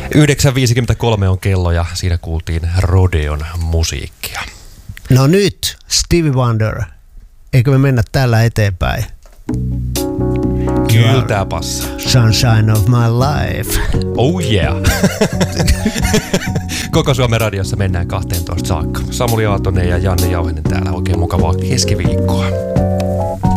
9.53 on kello ja siinä kuultiin Rodeon musiikkia. No nyt, Stevie Wonder. Eikö me mennä tällä eteenpäin? Kyllä tää passaa. Sunshine of my life. Oh yeah. Koko Suomen radiossa mennään 12 saakka. Samuli Aatonen ja Janne Jauhinen täällä. Oikein mukavaa keskiviikkoa.